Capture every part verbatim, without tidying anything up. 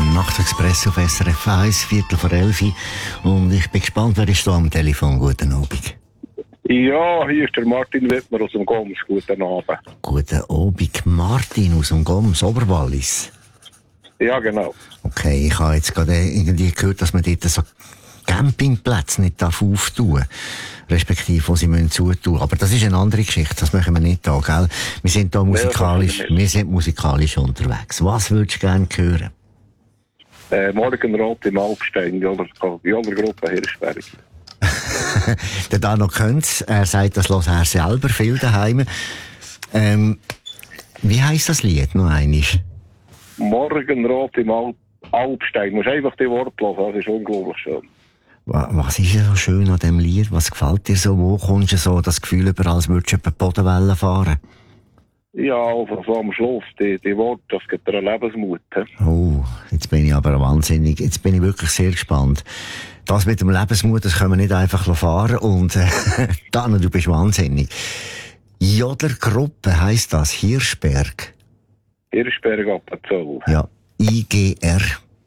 Nachtexpress auf S R F eins, Viertel vor elf. Und ich bin gespannt, wer ist da am Telefon. Guten Abend. Ja, hier ist der Martin Wittmer aus dem Goms. Guten Abend. Guten Abend, Martin aus dem Goms, Oberwallis. Ja, genau. Okay, ich habe jetzt gerade irgendwie gehört, dass man dort so Campingplätze nicht auftun darf. Respektive, wo sie müssen zutun. Aber das ist eine andere Geschichte. Das machen wir nicht da, gell? Wir sind da musikalisch, wir sind musikalisch unterwegs. Was würdest du gerne hören? Äh, Morgenrot im Alpstein, die Gruppe Hirschberg. Der da noch könnt's. Er sagt, das hört er selber viel daheim. Ähm, wie heisst das Lied noch einmal? Morgenrot im Al- Alpstein. Du musst einfach die Worte hören, das ist unglaublich schön. Was ist so schön an diesem Lied? Was gefällt dir so? Wo kommst du so das Gefühl über, als würdest du über die Bodenwellen fahren? Ja, also so am Schluss, die, die Worte, das gibt dir einen Lebensmut. He? Oh, jetzt bin ich aber wahnsinnig. Jetzt bin ich wirklich sehr gespannt. Das mit dem Lebensmut, das können wir nicht einfach fahren. Und äh, Dana, du bist wahnsinnig. Jodlergruppe heisst das, Hirschberg. Hirschberg Appenzell. Ja, I G R.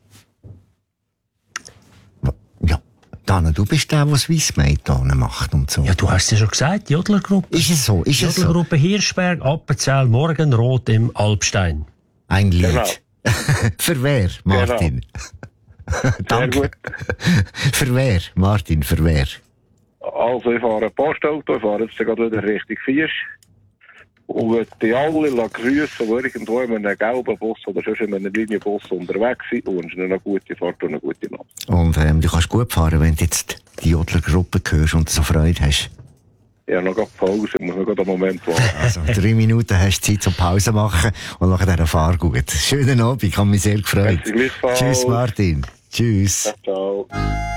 Ja, Dana, du bist der, der Swissmate macht und so. Ja, du hast es ja schon gesagt, die Jodlergruppe. Ist es so? Ist es so? Jodlergruppe Hirschberg, Appenzell, Morgenrot im Alpstein. Ein Lied. Genau. Für wer, Martin? Genau. Danke. Sehr gut. Für wer, Martin, für wer? Also ich fahre ein Postauto, ich fahre jetzt gerade wieder Richtung Fiesch. Und würde die alle grüßen, die irgendwo in einem gelben Bus oder sonst in einem Linienbus unterwegs sind, und wünsche ihnen eine gute Fahrt und eine gute Nacht. Und ähm, du kannst gut fahren, wenn du jetzt die Jodlergruppe hörst und so Freude hast. Ja, noch gerade Pause, ich muss noch gerade einen Moment warten. Also, drei Minuten hast du Zeit zum Pause machen und nachher fahr gut. Schönen Abend, ich habe mich sehr gefreut. Merci gleichfalls. Tschüss, Martin. Tschüss. Ciao.